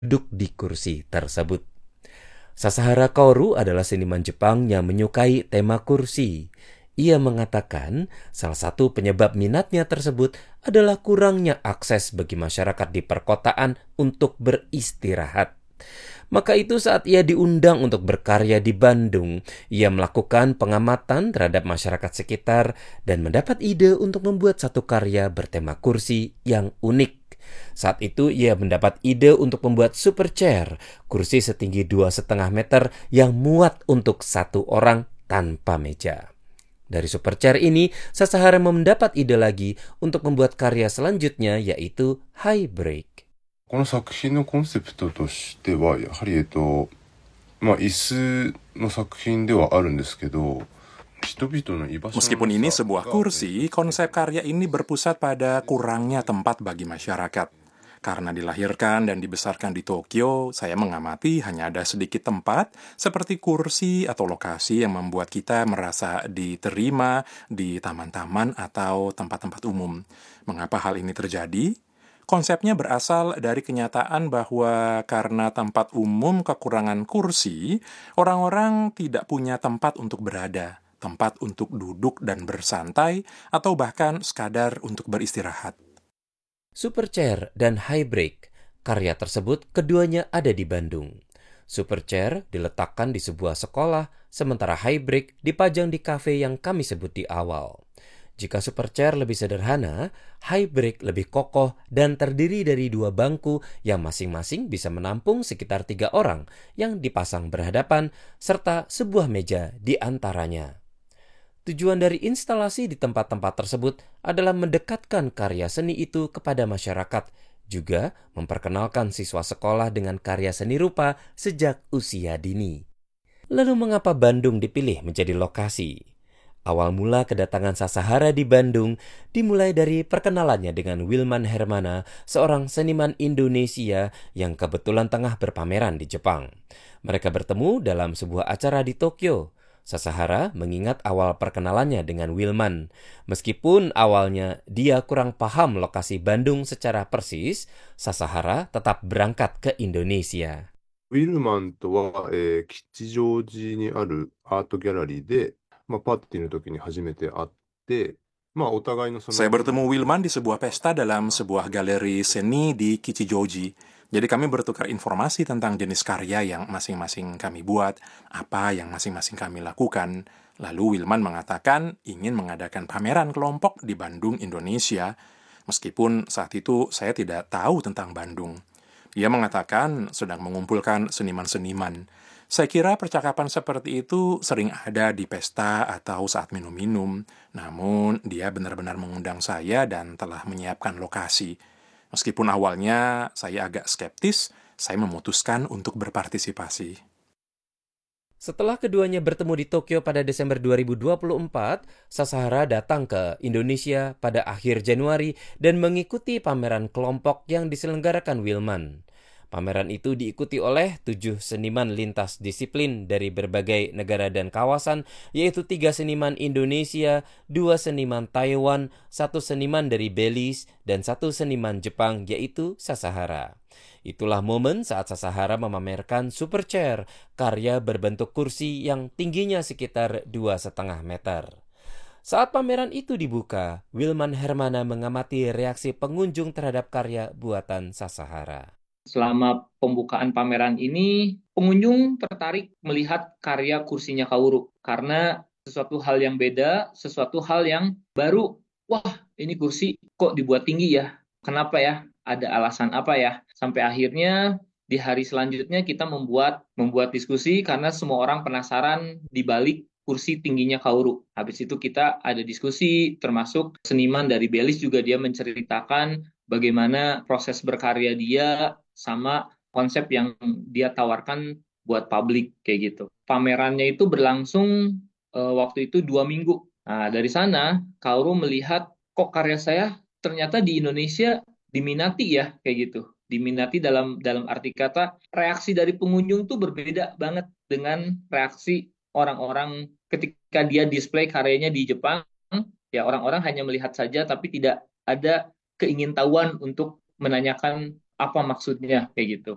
duduk di kursi tersebut. Sasahara Kaoru adalah seniman Jepang yang menyukai tema kursi. Ia mengatakan salah satu penyebab minatnya tersebut adalah kurangnya akses bagi masyarakat di perkotaan untuk beristirahat. Maka itu saat ia diundang untuk berkarya di Bandung, ia melakukan pengamatan terhadap masyarakat sekitar dan mendapat ide untuk membuat satu karya bertema kursi yang unik. Saat itu ia mendapat ide untuk membuat super chair, kursi setinggi 2,5 meter yang muat untuk satu orang tanpa meja. Dari super chair ini, Sasahara mendapat ide lagi untuk membuat karya selanjutnya yaitu high break. この作品のコンセプトとしては、やはり、椅子の作品ではあるんですけど、人々の居場所の Meskipun な ini さ sebuah が、 kursi, konsep karya ini berpusat pada kurangnya tempat bagi masyarakat. Karena dilahirkan dan dibesarkan di Tokyo, saya mengamati hanya ada sedikit tempat seperti kursi atau lokasi yang membuat kita merasa diterima di taman-taman atau tempat-tempat umum. Mengapa hal ini terjadi? Konsepnya berasal dari kenyataan bahwa karena tempat umum kekurangan kursi, orang-orang tidak punya tempat untuk berada, tempat untuk duduk dan bersantai, atau bahkan sekadar untuk beristirahat. Super Chair dan High Break, karya tersebut keduanya ada di Bandung. Super Chair diletakkan di sebuah sekolah, sementara High Break dipajang di kafe yang kami sebut di awal. Jika Super Chair lebih sederhana, High Break lebih kokoh dan terdiri dari 2 bangku yang masing-masing bisa menampung sekitar 3 orang yang dipasang berhadapan, serta sebuah meja di antaranya. Tujuan dari instalasi di tempat-tempat tersebut adalah mendekatkan karya seni itu kepada masyarakat, juga memperkenalkan siswa sekolah dengan karya seni rupa sejak usia dini. Lalu mengapa Bandung dipilih menjadi lokasi? Awal mula kedatangan Sasahara di Bandung dimulai dari perkenalannya dengan Wilman Hermana, seorang seniman Indonesia yang kebetulan tengah berpameran di Jepang. Mereka bertemu dalam sebuah acara di Tokyo. Sasahara mengingat awal perkenalannya dengan Wilman. Meskipun awalnya dia kurang paham lokasi Bandung secara persis, Sasahara tetap berangkat ke Indonesia. ウィルマンとは、吉祥寺にあるアートギャラリーで、パーティーの時に初めて会って、お互いのその Saya bertemu Wilman di sebuah pesta dalam sebuah galeri seni di Kichijoji. Jadi kami bertukar informasi tentang jenis karya yang masing-masing kami buat, apa yang masing-masing kami lakukan. Lalu Wilman mengatakan ingin mengadakan pameran kelompok di Bandung, Indonesia. Meskipun saat itu saya tidak tahu tentang Bandung. Dia mengatakan sedang mengumpulkan seniman-seniman. Saya kira percakapan seperti itu sering ada di pesta atau saat minum-minum. Namun, dia benar-benar mengundang saya dan telah menyiapkan lokasi. Meskipun awalnya saya agak skeptis, saya memutuskan untuk berpartisipasi. Setelah keduanya bertemu di Tokyo pada Desember 2024, Sasahara datang ke Indonesia pada akhir Januari dan mengikuti pameran kelompok yang diselenggarakan Wilman. Pameran itu diikuti oleh 7 seniman lintas disiplin dari berbagai negara dan kawasan, yaitu 3 seniman Indonesia, 2 seniman Taiwan, 1 seniman dari Belize, dan 1 seniman Jepang, yaitu Sasahara. Itulah momen saat Sasahara memamerkan Super Chair, karya berbentuk kursi yang tingginya sekitar 2,5 meter. Saat pameran itu dibuka, Wilman Hermana mengamati reaksi pengunjung terhadap karya buatan Sasahara. Selama pembukaan pameran ini, pengunjung tertarik melihat karya kursinya Kaoru karena sesuatu hal yang beda, sesuatu hal yang baru. Wah, ini kursi kok dibuat tinggi ya? Kenapa ya? Ada alasan apa ya? Sampai akhirnya di hari selanjutnya kita membuat diskusi karena semua orang penasaran di balik kursi tingginya Kaoru. Habis itu kita ada diskusi, termasuk seniman dari Belize juga dia menceritakan bagaimana proses berkarya dia sama konsep yang dia tawarkan buat publik kayak gitu. Pamerannya itu berlangsung waktu itu 2 minggu. Nah, dari sana Kaoru melihat kok karya saya ternyata di Indonesia diminati ya kayak gitu. Diminati dalam arti kata reaksi dari pengunjung tuh berbeda banget dengan reaksi orang-orang ketika dia display karyanya di Jepang. Ya orang-orang hanya melihat saja tapi tidak ada keingintahuan untuk menanyakan apa maksudnya kayak gitu.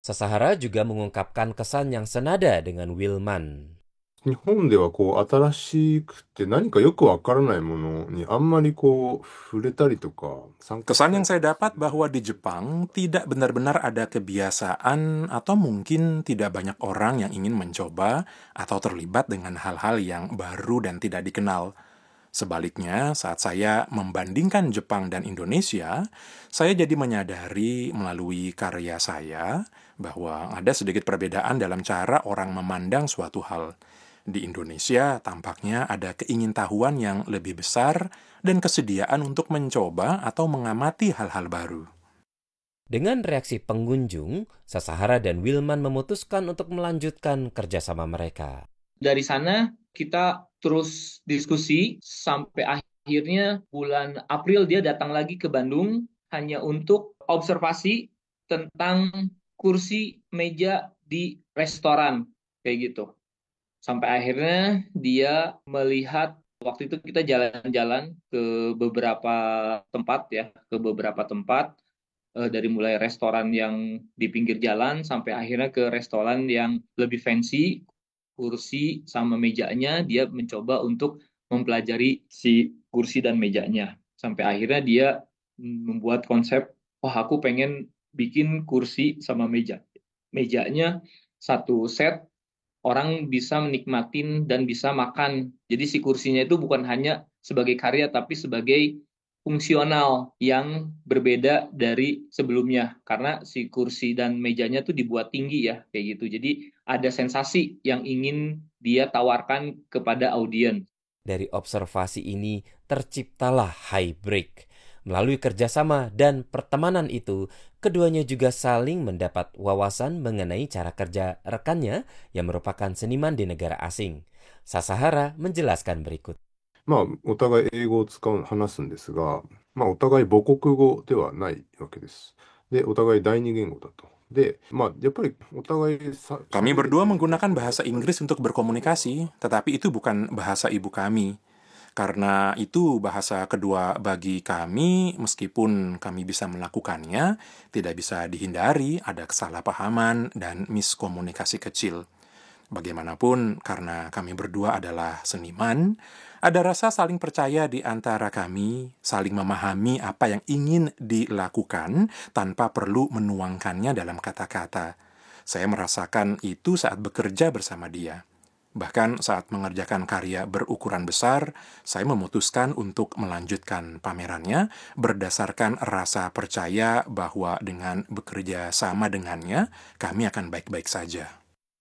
Sasahara juga mengungkapkan kesan yang senada dengan Wilman. 日本では新しくて何かよくわからないものにあんまり触れたりとか参加した Kesan り yang と saya かす dapat る bahwa di Jepang tidak benar-benar ada kebiasaan atau mungkin tidak banyak orang yang ingin mencoba atau terlibat dengan hal-hal yang baru dan tidak dikenal. Sebaliknya, saat saya membandingkan Jepang dan Indonesia, saya jadi menyadari melalui karya saya bahwa ada sedikit perbedaan dalam cara orang memandang suatu hal. Di Indonesia, tampaknya ada keingintahuan yang lebih besar dan kesediaan untuk mencoba atau mengamati hal-hal baru. Dengan reaksi pengunjung, Sasahara dan Wilman memutuskan untuk melanjutkan kerjasama mereka. Dari sana kita terus diskusi sampai akhirnya bulan April dia datang lagi ke Bandung hanya untuk observasi tentang kursi meja di restoran kayak gitu. Sampai akhirnya dia melihat, waktu itu kita jalan-jalan ke beberapa tempat ya, dari mulai restoran yang di pinggir jalan sampai akhirnya ke restoran yang lebih fancy, kursi sama mejanya dia mencoba untuk mempelajari si kursi dan mejanya. Sampai akhirnya dia membuat konsep, wah aku pengen bikin kursi sama meja. Mejanya satu set, orang bisa menikmatin dan bisa makan. Jadi si kursinya itu bukan hanya sebagai karya, tapi sebagai fungsional yang berbeda dari sebelumnya. Karena si kursi dan mejanya tuh dibuat tinggi ya, kayak gitu. Jadi ada sensasi yang ingin dia tawarkan kepada audiens. Dari observasi ini terciptalah High Break. Melalui kerjasama dan pertemanan itu, keduanya juga saling mendapat wawasan mengenai cara kerja rekannya yang merupakan seniman di negara asing. Sasahara menjelaskan berikut. お互い英語を話すんですが、お互い母国語ではないわけです。で、お互い第二言語だと。で、やっぱりお互い Kami berdua menggunakan bahasa Inggris untuk berkomunikasi, tetapi itu bukan bahasa ibu kami. Karena itu bahasa kedua bagi kami, meskipun kami bisa melakukannya, tidak bisa dihindari ada kesalahpahaman dan miskomunikasi kecil. Bagaimanapun, karena kami berdua adalah seniman, ada rasa saling percaya di antara kami, saling memahami apa yang ingin dilakukan tanpa perlu menuangkannya dalam kata-kata. Saya merasakan itu saat bekerja bersama dia. Bahkan saat mengerjakan karya berukuran besar, saya memutuskan untuk melanjutkan pamerannya berdasarkan rasa percaya bahwa dengan bekerja sama dengannya, kami akan baik-baik saja.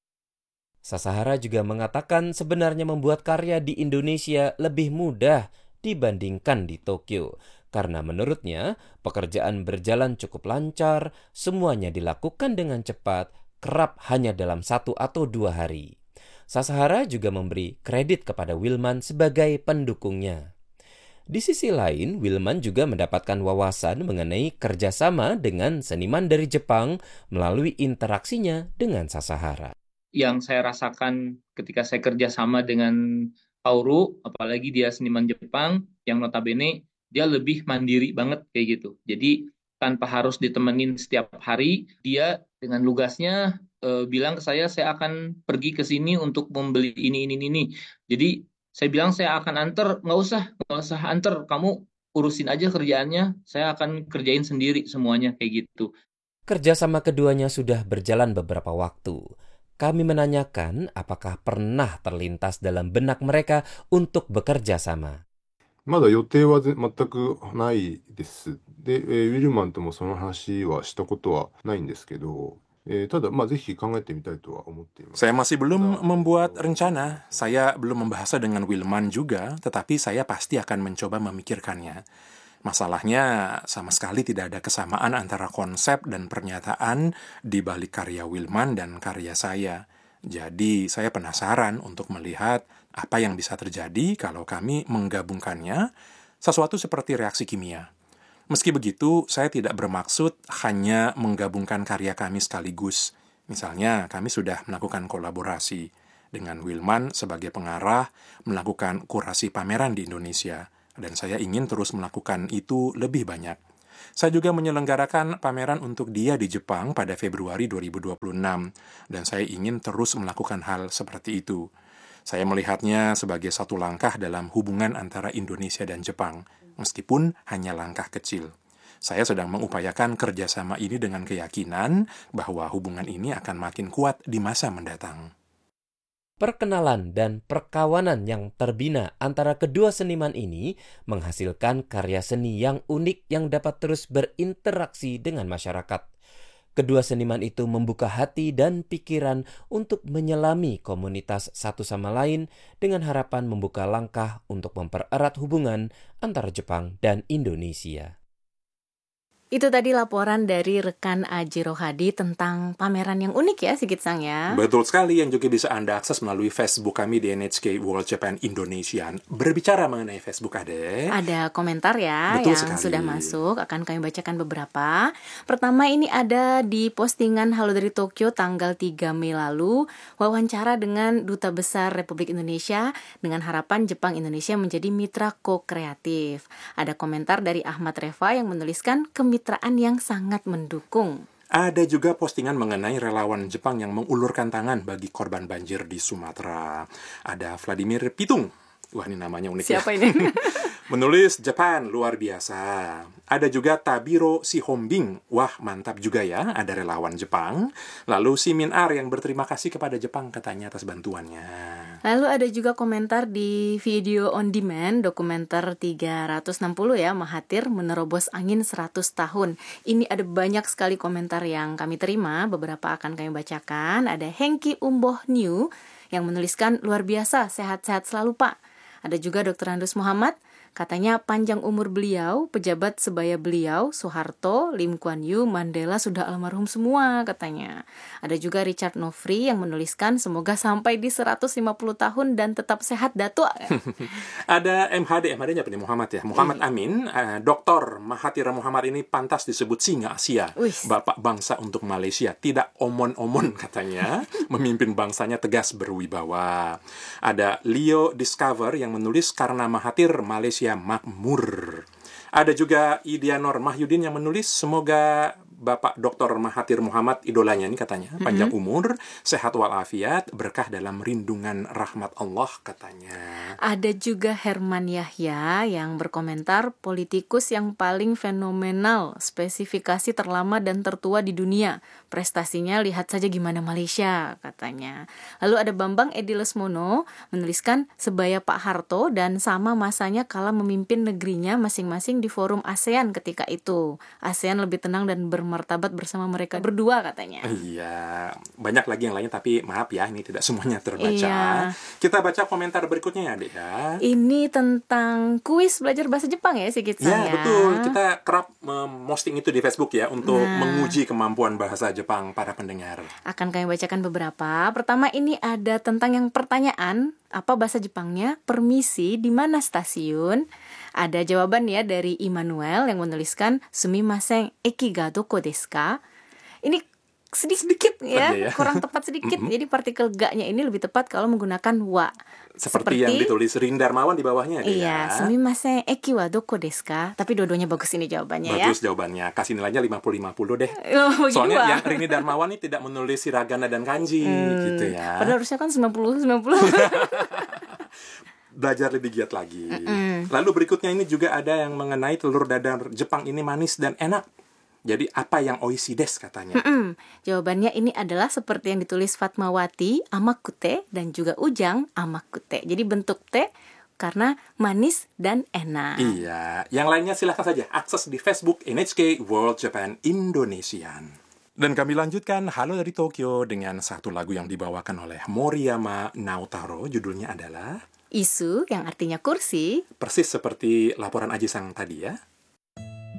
Sasahara juga mengatakan sebenarnya membuat karya di Indonesia lebih mudah dibandingkan di Tokyo. Karena menurutnya, pekerjaan berjalan cukup lancar, semuanya dilakukan dengan cepat, kerap hanya dalam 1 atau 2 hari. Sasahara juga memberi kredit kepada Wilman sebagai pendukungnya. Di sisi lain, Wilman juga mendapatkan wawasan mengenai kerjasama dengan seniman dari Jepang melalui interaksinya dengan Sasahara. Yang saya rasakan ketika saya kerja sama dengan Kaoru, apalagi dia seniman Jepang, yang notabene dia lebih mandiri banget kayak gitu. Jadi tanpa harus ditemenin setiap hari, dia dengan lugasnya bilang ke saya akan pergi ke sini untuk membeli ini. Jadi saya bilang saya akan anter, nggak usah anter, kamu urusin aja kerjaannya, saya akan kerjain sendiri semuanya kayak gitu. Kerjasama keduanya sudah berjalan beberapa waktu. Kami menanyakan apakah pernah terlintas dalam benak mereka untuk bekerja sama. まだ予定は全くないです。で、ウィルマンともその話はしたことはないんですけど、ただぜひ考えてみたいとは思っています。 Saya masih belum membuat rencana. Saya belum membahasnya dengan Wilman juga, tetapi saya pasti akan mencoba memikirkannya. Masalahnya sama sekali tidak ada kesamaan antara konsep dan pernyataan di balik karya Wilman dan karya saya. Jadi saya penasaran untuk melihat apa yang bisa terjadi kalau kami menggabungkannya, sesuatu seperti reaksi kimia. Meski begitu, saya tidak bermaksud hanya menggabungkan karya kami sekaligus. Misalnya, kami sudah melakukan kolaborasi dengan Wilman sebagai pengarah, melakukan kurasi pameran di Indonesia. Dan saya ingin terus melakukan itu lebih banyak. Saya juga menyelenggarakan pameran untuk dia di Jepang pada Februari 2026, dan saya ingin terus melakukan hal seperti itu. Saya melihatnya sebagai satu langkah dalam hubungan antara Indonesia dan Jepang, meskipun hanya langkah kecil. Saya sedang mengupayakan kerjasama ini dengan keyakinan bahwa hubungan ini akan makin kuat di masa mendatang. Perkenalan dan perkawanan yang terbina antara kedua seniman ini menghasilkan karya seni yang unik yang dapat terus berinteraksi dengan masyarakat. Kedua seniman itu membuka hati dan pikiran untuk menyelami komunitas satu sama lain dengan harapan membuka langkah untuk mempererat hubungan antara Jepang dan Indonesia. Itu tadi laporan dari rekan Ajiro Hadi tentang pameran yang unik ya, Sigit Sang ya. Betul sekali, yang juga bisa Anda akses melalui Facebook kami di NHK World Japan Indonesian. Berbicara mengenai Facebook, Ade, ada komentar ya betul yang sekali. sudah masuk. Akan kami bacakan beberapa. Pertama ini ada di postingan Halo dari Tokyo tanggal 3 Mei lalu. Wawancara dengan Duta Besar Republik Indonesia dengan harapan Jepang Indonesia menjadi mitra ko-kreatif. Ada komentar dari Ahmad Reva yang menuliskan kemitraan yang sangat mendukung. Ada juga postingan mengenai relawan Jepang yang mengulurkan tangan bagi korban banjir di Sumatera. Ada Vladimir Pitung. Wah, ini namanya unik. Siapa ya. ini? Menulis Jepang luar biasa. Ada juga Tabiro Shihombing. Wah, mantap juga ya, ada relawan Jepang. Lalu Simin R yang berterima kasih kepada Jepang katanya atas bantuannya. Lalu ada juga komentar di video on demand dokumenter 360 ya, Mahathir menerobos angin 100 tahun. Ini ada banyak sekali komentar yang kami terima, beberapa akan kami bacakan. Ada Hengki Umboh New yang menuliskan luar biasa, sehat-sehat selalu Pak. Ada juga Dr. Andus Muhammad, katanya panjang umur beliau, pejabat sebaya beliau, Soeharto, Lim Kuan Yew, Mandela sudah almarhum semua katanya. Ada juga Richard Nofri yang menuliskan semoga sampai di 150 tahun dan tetap sehat Datuk. Ada MHD-nya apa nih? Muhammad ya? Muhammad Amin, Dr. Mahathir Muhammad ini pantas disebut singa Asia, bapak bangsa untuk Malaysia, tidak omon-omon katanya, memimpin bangsanya tegas berwibawa. Ada Leo Discover yang menulis karena Mahathir Malaysia makmur. Ada juga Idianor Mahyudin yang menulis semoga Bapak Dr. Mahathir Muhammad, idolanya ini katanya, panjang umur, sehat walafiat, berkah dalam rindungan rahmat Allah katanya. Ada juga Herman Yahya yang berkomentar politikus yang paling fenomenal, spesifikasi terlama dan tertua di dunia. Prestasinya lihat saja gimana Malaysia katanya. Lalu ada Bambang Edi Lesmono menuliskan sebaya Pak Harto dan sama masanya kala memimpin negerinya masing-masing di forum ASEAN ketika itu. ASEAN lebih tenang dan bermartabat bersama mereka berdua katanya. Iya, banyak lagi yang lainnya tapi maaf ya ini tidak semuanya terbaca. Iya. Kita baca komentar berikutnya ya, Dek ya. Ini tentang kuis belajar bahasa Jepang ya, Sigit Sang Ya, betul. Kita kerap memposting itu di Facebook ya untuk menguji kemampuan bahasa Jepang para pendengar. Akan kami bacakan beberapa. Pertama ini ada tentang yang pertanyaan, apa bahasa Jepangnya? Permisi, di mana stasiun? Ada jawaban ya dari Immanuel yang menuliskan sumimasen, eki ga doko desu ka? Ini sedikit ya, kurang tepat sedikit. Jadi partikel ga-nya ini lebih tepat kalau menggunakan wa. Seperti yang ditulis Rin Darmawan di bawahnya. Iya, sumimasen, eki wa doko desu ka? Tapi dua-duanya bagus ini jawabannya ya. Bagus jawabannya. Kasih nilainya 50-50 deh. Soalnya yang Rini Darmawan ini tidak menulis hiragana dan kanji gitu ya. Padahal harusnya kan 90-90. Belajar lebih giat lagi. Lalu berikutnya ini juga ada yang mengenai telur dadar Jepang ini manis dan enak. Jadi apa yang oishi desu katanya? Jawabannya ini adalah seperti yang ditulis Fatmawati, amakute, dan juga Ujang, amakute. Jadi bentuk te karena manis dan enak. Iya, yang lainnya silahkan saja akses di Facebook NHK World Japan Indonesian. Dan kami lanjutkan Halo dari Tokyo dengan satu lagu yang dibawakan oleh Moriyama Naotaro. Judulnya adalah Isu, yang artinya kursi. Persis seperti laporan Aji Sang tadi ya.